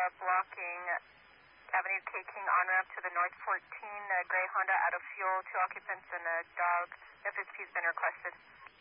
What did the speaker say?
blocking Avenue K King on-ramp to the North 14, gray Honda out of fuel, 2 occupants and a dog. FSP has been requested.